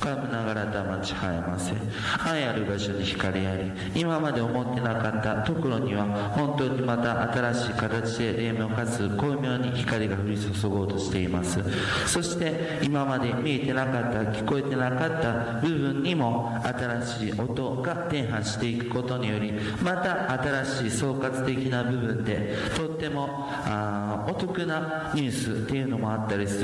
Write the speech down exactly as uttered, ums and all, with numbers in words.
深むながらたまちはやませ。愛ある場所に光あり、今まで思ってなかったところには本当にまた新しい形で霊明かす巧妙に光が降り注ごうとしています。そして今まで見えてなかった、聞こえてなかった部分にも新しい音が転播していくことにより、また新しい総括的な部分でとってもあお得なニュースっていうのもあったりする